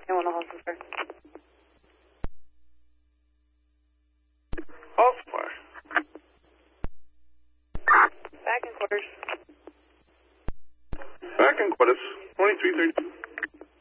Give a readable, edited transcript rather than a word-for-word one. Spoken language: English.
Anyone else, sir? False fire. Back in quarters. Back in quarters. 2330.